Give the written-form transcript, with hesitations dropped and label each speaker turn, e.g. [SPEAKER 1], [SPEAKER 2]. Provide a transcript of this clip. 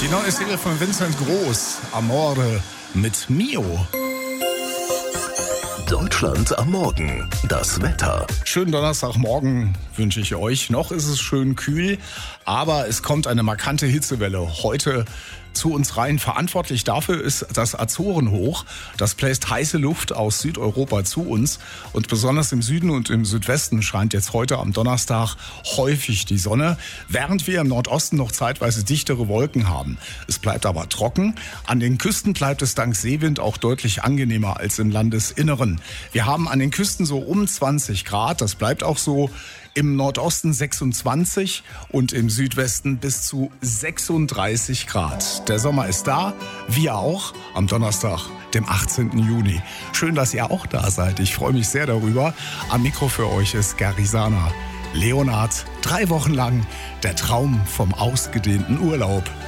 [SPEAKER 1] Die neue Single von Vincent Groß, Amore mit Mio.
[SPEAKER 2] Deutschland am Morgen. Das Wetter.
[SPEAKER 1] Schönen Donnerstagmorgen wünsche ich euch. Noch ist es schön kühl, aber es kommt eine markante Hitzewelle heute zu uns rein. Verantwortlich dafür ist das Azorenhoch. Das bläst heiße Luft aus Südeuropa zu uns. Und besonders im Süden und im Südwesten scheint jetzt heute am Donnerstag häufig die Sonne, während wir im Nordosten noch zeitweise dichtere Wolken haben. Es bleibt aber trocken. An den Küsten bleibt es dank Seewind auch deutlich angenehmer als im Landesinneren. Wir haben an den Küsten so um 20 Grad. Das bleibt auch so. Im Nordosten 26 und im Südwesten bis zu 36 Grad. Der Sommer ist da, wir auch, am Donnerstag, dem 18. Juni. Schön, dass ihr auch da seid. Ich freue mich sehr darüber. Am Mikro für euch ist Garisana. Leonard, 3 Wochen lang der Traum vom ausgedehnten Urlaub.